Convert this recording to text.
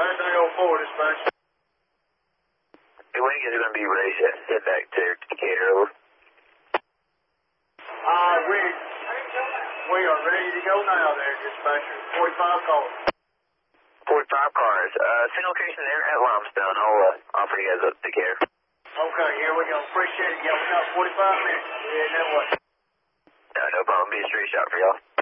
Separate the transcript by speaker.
Speaker 1: 9304, dispatch.
Speaker 2: Hey, when is it going to be ready to head back to Decatur, over?
Speaker 1: We are ready to go now there, dispatcher. 45 cars.
Speaker 2: 45 cars. Send location there at Limestone. I'll offer you guys up to Decatur.
Speaker 1: Okay, here we go. Appreciate it. Yeah, we got 45 minutes. Yeah, now what?
Speaker 2: No problem. Be a straight shot for y'all.